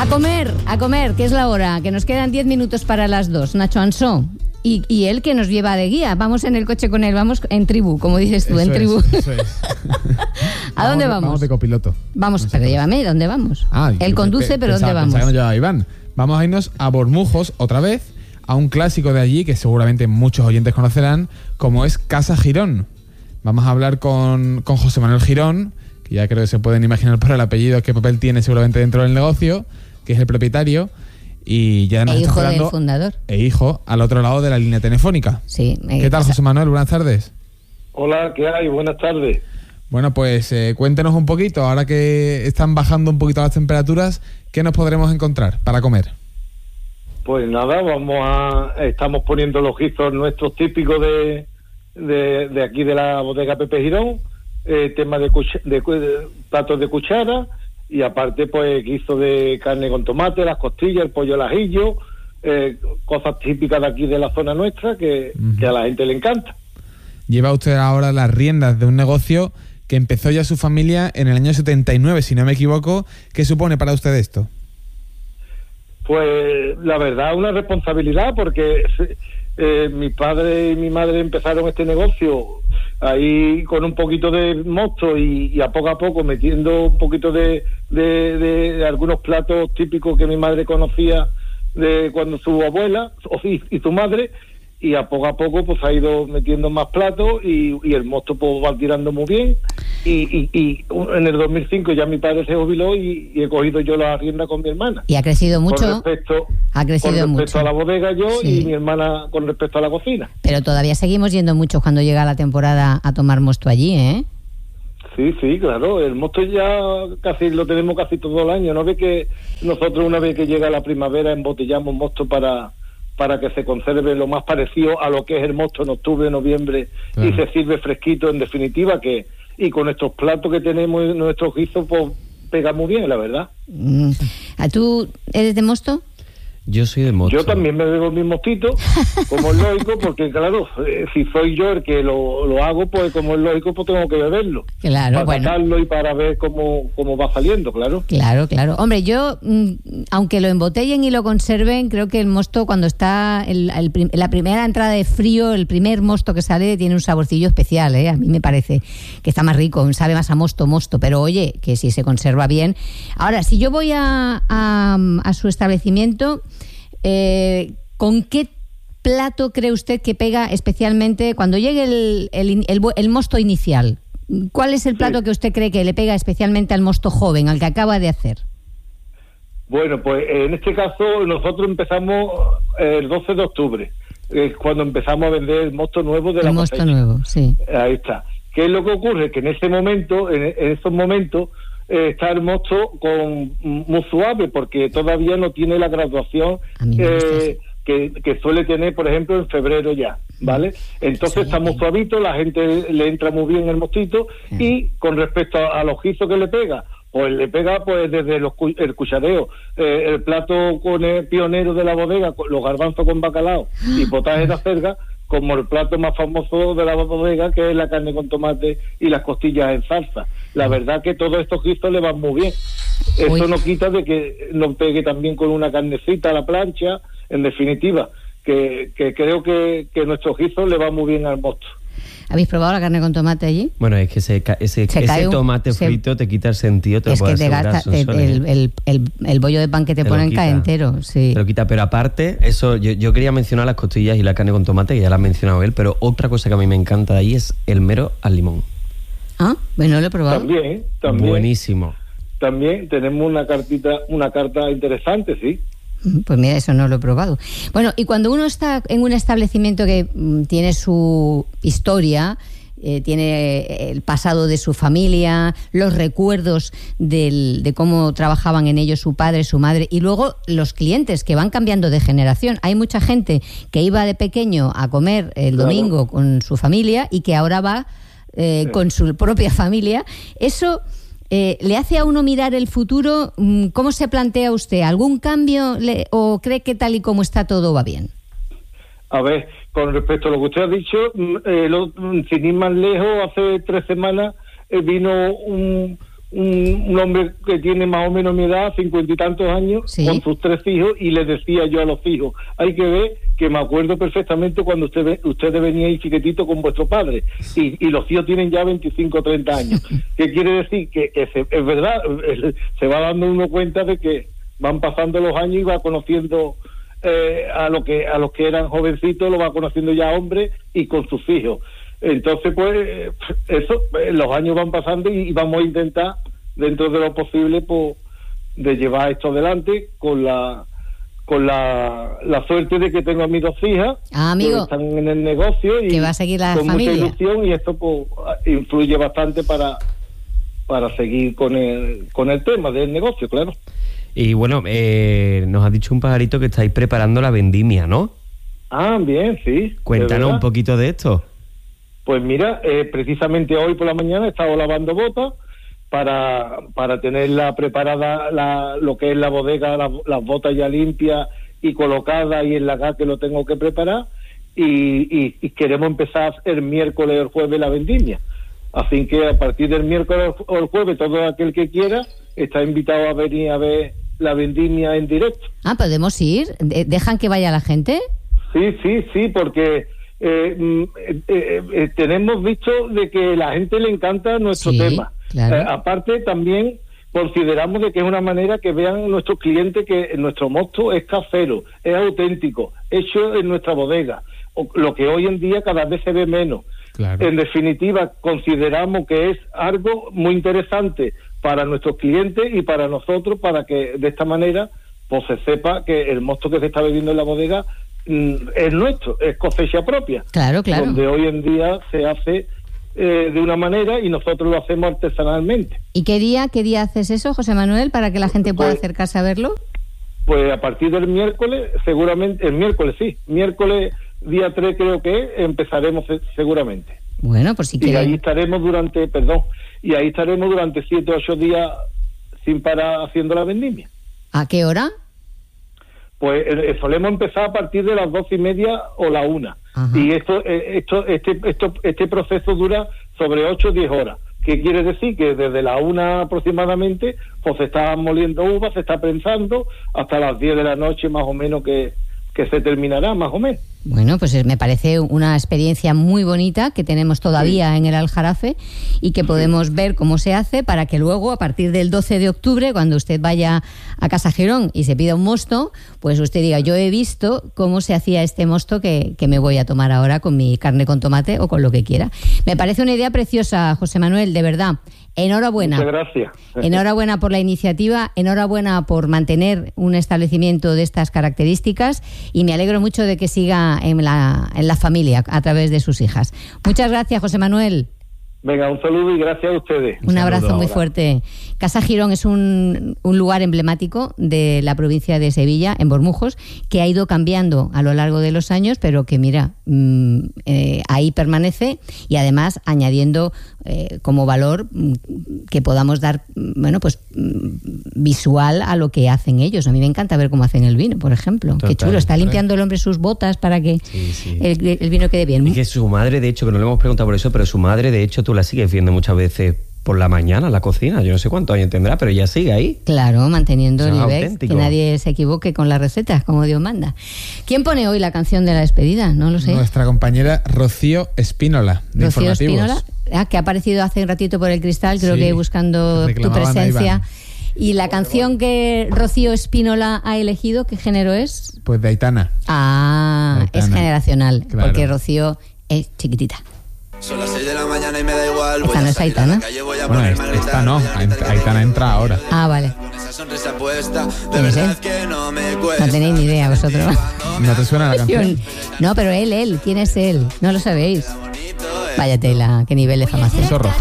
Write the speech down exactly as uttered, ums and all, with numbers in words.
A comer, a comer, que es la hora, que nos quedan diez minutos para las dos. Nacho Ansó. Y, y él que nos lleva de guía. Vamos en el coche con él, vamos en tribu, como dices tú, eso en tribu. Es, eso es. ¿A dónde vamos? Vamos de copiloto. Vamos, pero llévame, ¿dónde vamos? Ah, él conduce, pero ¿dónde vamos? Pensaba que nos llevaba Iván. Vamos a irnos a Bormujos otra vez, a un clásico de allí que seguramente muchos oyentes conocerán, como es Casa Girón. Vamos a hablar con, con José Manuel Girón, que ya creo que se pueden imaginar por el apellido qué papel tiene seguramente dentro del negocio, que es el propietario. Y ya nos e está hijo esperando, del fundador. E hijo, al otro lado de la línea telefónica. Sí. ¿Qué tal, José Manuel? Buenas tardes. Hola, ¿qué hay? Buenas tardes. Bueno, pues eh, cuéntenos un poquito, ahora que están bajando un poquito las temperaturas, ¿qué nos podremos encontrar para comer? Pues nada, vamos a... Estamos poniendo los guisos nuestros típicos de, de, de aquí de la bodega Pepe Girón, eh, tema de, cuch- de, de platos de cuchara, y aparte pues guiso de carne con tomate, las costillas, el pollo al ajillo, eh, cosas típicas de aquí de la zona nuestra que, uh-huh. que a la gente le encanta. Lleva usted ahora las riendas de un negocio que empezó ya su familia en el año setenta y nueve, si no me equivoco. ¿Qué supone para usted esto? Pues la verdad, una responsabilidad, porque eh, mi padre y mi madre empezaron este negocio ahí con un poquito de mosto y, y a poco a poco metiendo un poquito de, de, de, de algunos platos típicos que mi madre conocía de cuando su abuela y, y su madre, y a poco a poco pues ha ido metiendo más platos y, y el mosto pues va tirando muy bien y, y, y en el dos mil cinco ya mi padre se jubiló y, y he cogido yo la rienda con mi hermana. Y ha crecido mucho. Con respecto, ha crecido con respecto mucho. a la bodega yo sí. y mi hermana con respecto a la cocina. Pero todavía seguimos yendo mucho cuando llega la temporada a tomar mosto allí, ¿eh? Sí, sí, claro, el mosto ya casi lo tenemos casi todo el año. ¿No ve que nosotros una vez que llega la primavera embotellamos mosto para... para que se conserve lo más parecido a lo que es el mosto en octubre, noviembre, claro. Y se sirve fresquito, en definitiva, que y con estos platos que tenemos, nuestros guisos, pues pega muy bien, la verdad. Mm. ¿A tú eres de mosto? Yo soy de mosto. Yo también me bebo mi mostito, como es lógico, porque claro, eh, si soy yo el que lo, lo hago, pues como es lógico, pues tengo que beberlo. Claro, para bueno. sacarlo y para ver cómo, cómo va saliendo, claro. Claro, claro. Hombre, yo, mm, aunque lo embotellen y lo conserven, creo que el mosto cuando está el, el, la primera entrada de frío, el primer mosto que sale tiene un saborcillo especial, ¿eh? A mí me parece que está más rico, sabe más a mosto, mosto, pero oye, que si se conserva bien. Ahora, si yo voy a, a, a su establecimiento... Eh, ¿con qué plato cree usted que pega especialmente cuando llegue el, el, el, el mosto inicial? ¿Cuál es el plato sí. que usted cree que le pega especialmente al mosto joven, al que acaba de hacer? Bueno, pues en este caso nosotros empezamos el doce de octubre, es cuando empezamos a vender el mosto nuevo de el la mosto cosecha. nuevo, sí. Ahí está. ¿Qué es lo que ocurre? Que en ese momento, en, en esos momentos, eh, está el mosto con muy suave, porque todavía no tiene la graduación eh, que, que suele tener, por ejemplo, en febrero ya, ¿vale? Entonces sí, está muy suavito, la gente le entra muy bien el mostito, sí. Y con respecto a, a los guisos que le pega, pues le pega pues desde los, el cuchareo, eh, el plato con el pionero de la bodega, los garbanzos con bacalao y potaje de acelga, como el plato más famoso de la bodega, que es la carne con tomate y las costillas en salsa. La verdad que todos estos guisos le van muy bien. Eso Uy. no quita de que nos pegue también con una carnecita a la plancha, en definitiva, que, que creo que, que nuestros guisos le van muy bien al mosto. ¿Habéis probado la carne con tomate allí? Bueno, es que ese, ese, ese un, tomate frito se, te quita el sentido, te es lo puedo que te gasta, te, el, el, el, el bollo de pan que te, te ponen cae entero, sí. Te lo quita, pero aparte, eso yo, yo quería mencionar las costillas y la carne con tomate, que ya la ha mencionado él, pero otra cosa que a mí me encanta de ahí es el mero al limón. Ah, bueno, lo he probado. También, también. Buenísimo. También tenemos una cartita, una carta interesante, sí. Pues mira, eso no lo he probado. Bueno, y cuando uno está en un establecimiento que mm, tiene su historia, eh, tiene el pasado de su familia, los recuerdos del, de cómo trabajaban en ellos su padre, su madre, y luego los clientes que van cambiando de generación. Hay mucha gente que iba de pequeño a comer el claro. domingo con su familia y que ahora va eh, sí. con su propia familia. Eso... Eh, ¿le hace a uno mirar el futuro? ¿Cómo se plantea usted? ¿Algún cambio le, o cree que tal y como está todo va bien? A ver, con respecto a lo que usted ha dicho, eh, lo, sin ir más lejos, hace tres semanas eh, vino un, un, un hombre que tiene más o menos mi edad, cincuenta y tantos años, sí, con sus tres hijos, y les decía yo a los hijos, hay que ver que me acuerdo perfectamente cuando usted, ustedes venían chiquititos con vuestro padre, y, y los hijos tienen ya veinticinco o treinta años. ¿Qué quiere decir? Que, que se, es verdad, se va dando uno cuenta de que van pasando los años y va conociendo eh, a, lo que, a los que eran jovencitos, lo va conociendo ya hombres y con sus hijos. Entonces, pues, eso, los años van pasando y, y vamos a intentar, dentro de lo posible, pues, de llevar esto adelante con la con la, la suerte de que tengo a mis dos hijas, ah, amigo, que están en el negocio y que va a seguir la con familia. mucha ilusión, y esto pues influye bastante para para seguir con el con el tema del negocio, claro. Y bueno, eh, nos ha dicho un pajarito que estáis preparando la vendimia, ¿no? Ah, bien, sí. Cuéntanos un poquito de esto. Pues mira, eh, precisamente hoy por la mañana he estado lavando botas para para tenerla preparada, la, lo que es la bodega, la, las botas ya limpias y colocadas, y el lagar que lo tengo que preparar, y, y, y queremos empezar el miércoles o el jueves la vendimia. Así que a partir del miércoles o el jueves, todo aquel que quiera está invitado a venir a ver la vendimia en directo. Ah, ¿podemos ir? ¿Dejan que vaya la gente? Sí, sí, sí, porque eh, eh, eh, eh, tenemos visto de que a la gente le encanta nuestro sí, tema. Claro. Eh, aparte, también consideramos de que es una manera que vean nuestros clientes que nuestro mosto es casero, es auténtico, hecho en nuestra bodega, o, lo que hoy en día cada vez se ve menos. Claro. En definitiva, consideramos que es algo muy interesante para nuestros clientes y para nosotros, para que de esta manera pues se sepa que el mosto que se está bebiendo en la bodega mm, es nuestro, es cosecha propia. Claro, claro. Donde hoy en día se hace eh, de una manera y nosotros lo hacemos artesanalmente. ¿Y qué día, qué día haces eso, José Manuel, para que la gente pueda pues, acercarse a verlo? Pues a partir del miércoles, seguramente, el miércoles sí, miércoles día tres creo que empezaremos seguramente. Bueno, por si quieren. Y ahí estaremos durante, perdón, y ahí estaremos durante siete o ocho días sin parar haciendo la vendimia. ¿A qué hora? Pues eh, solemos empezar a partir de las doce y media o la una. Ajá. Y esto, eh, esto, este, esto, este proceso dura sobre ocho o diez horas. ¿Qué quiere decir? Que desde la una aproximadamente, pues se está moliendo uvas, se está prensando, hasta las diez de la noche más o menos que, que se terminará, más o menos. Bueno, pues me parece una experiencia muy bonita que tenemos todavía sí. en el Aljarafe, y que podemos sí. ver cómo se hace, para que luego, a partir del doce de octubre, cuando usted vaya a Casa Girón y se pida un mosto, pues usted diga, yo he visto cómo se hacía este mosto que, que me voy a tomar ahora con mi carne con tomate o con lo que quiera. Me parece una idea preciosa, José Manuel, de verdad. Enhorabuena. Muchas gracias. Enhorabuena por la iniciativa, enhorabuena por mantener un establecimiento de estas características, y me alegro mucho de que siga en la, en la familia a través de sus hijas. Muchas gracias, José Manuel. Venga, un saludo y gracias a ustedes. Un, un abrazo muy ahora. fuerte. Casa Girón es un, un lugar emblemático de la provincia de Sevilla, en Bormujos, que ha ido cambiando a lo largo de los años, pero que mira, mmm, eh, ahí permanece, y además añadiendo eh, como valor mmm, que podamos dar, bueno, pues mmm, visual a lo que hacen ellos. A mí me encanta ver cómo hacen el vino, por ejemplo. Total, Qué chulo, está limpiando el hombre sus botas para que sí, sí. El, el vino quede bien. Y que su madre, de hecho, que no le hemos preguntado por eso, pero su madre, de hecho, tú la sigues viendo muchas veces por la mañana en la cocina. Yo no sé cuántos años tendrá, pero ella sigue ahí. Claro, manteniendo el nivel, auténtico. Que nadie se equivoque con las recetas, como Dios manda. ¿Quién pone hoy la canción de la despedida? No lo sé. Nuestra compañera Rocío Espínola, de Rocío Informativos. Espínola, ah, que ha aparecido hace un ratito por el cristal, creo sí, que buscando tu presencia. ¿Y la canción que Rocío Espínola ha elegido, qué género es? Pues de Aitana. Ah, Aitana. Es generacional, claro. Porque Rocío es chiquitita. Son las seis de la mañana y me da igual. ¿Esta no es Aitana? Bueno, esta, esta no. Aitana entra ahora. Ah, vale. ¿Quién es él? No tenéis ni idea vosotros. ¿No te suena la canción? No, pero él, él. ¿Quién es él? No lo sabéis. Vaya tela, qué nivel de famación. Zorro.